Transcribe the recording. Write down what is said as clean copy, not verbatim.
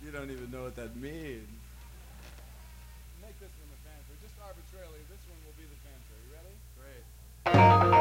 You don't even know what that means. Make this one the fanfare. Just arbitrarily, this one will be the fanfare. You ready? Great.